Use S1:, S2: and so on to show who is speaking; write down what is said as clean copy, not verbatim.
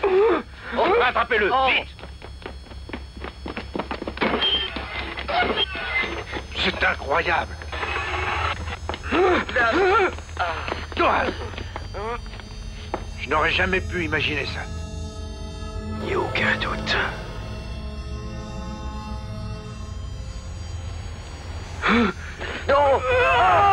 S1: Attrapez-le, vite!
S2: C'est incroyable. Je n'aurais jamais pu imaginer ça.
S3: Il n'y a aucun doute.
S1: Non!